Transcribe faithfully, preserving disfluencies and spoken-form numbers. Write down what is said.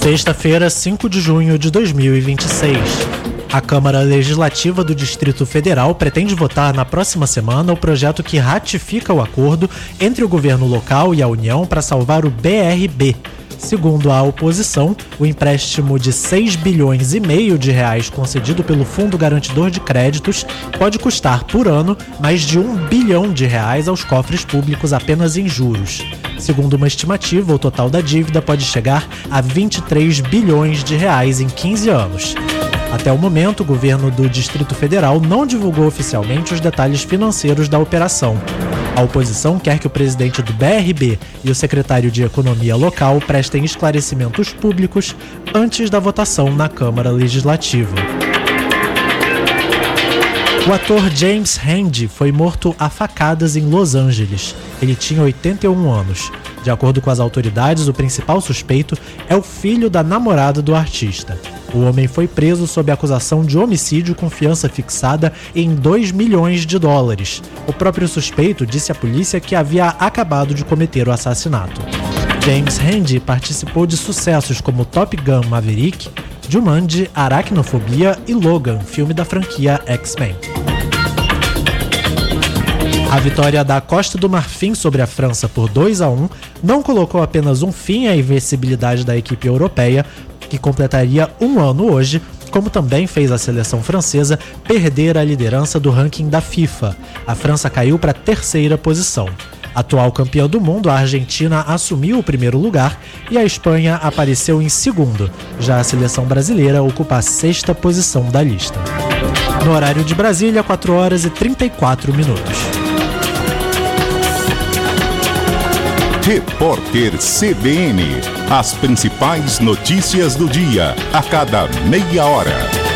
Sexta-feira, cinco de junho de dois mil e vinte e seis. A Câmara Legislativa do Distrito Federal pretende votar na próxima semana o projeto que ratifica o acordo entre o governo local e a União para salvar o B R B. Segundo a oposição, o empréstimo de seis bilhões e meio de reais concedido pelo Fundo Garantidor de Créditos pode custar por ano mais de um bilhão de reais aos cofres públicos apenas em juros. Segundo uma estimativa, o total da dívida pode chegar a vinte e três bilhões de reais em quinze anos. Até o momento, o governo do Distrito Federal não divulgou oficialmente os detalhes financeiros da operação. A oposição quer que o presidente do B R B e o secretário de Economia local prestem esclarecimentos públicos antes da votação na Câmara Legislativa. O ator James Randi foi morto a facadas em Los Angeles. Ele tinha oitenta e um anos. De acordo com as autoridades, o principal suspeito é o filho da namorada do artista. O homem foi preso sob acusação de homicídio com fiança fixada em dois milhões de dólares. O próprio suspeito disse à polícia que havia acabado de cometer o assassinato. James Randi participou de sucessos como Top Gun Maverick, Jumanji, Aracnofobia e Logan, filme da franquia X-Men. A vitória da Costa do Marfim sobre a França por dois a um não colocou apenas um fim à invencibilidade da equipe europeia, que completaria um ano hoje, como também fez a seleção francesa perder a liderança do ranking da FIFA. A França caiu para a terceira posição. Atual campeã do mundo, a Argentina assumiu o primeiro lugar e a Espanha apareceu em segundo. Já a seleção brasileira ocupa a sexta posição da lista. No horário de Brasília, quatro horas e trinta e quatro minutos. Repórter C B N. As principais notícias do dia, a cada meia hora.